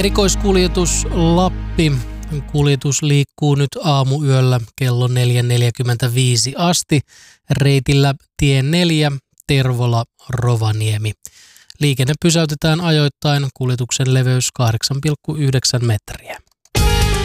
Erikoiskuljetus Lappi. Kuljetus liikkuu nyt aamuyöllä kello 4.45 asti reitillä tie 4 Tervola-Rovaniemi. Liikenne pysäytetään ajoittain, kuljetuksen leveys 8,9 metriä.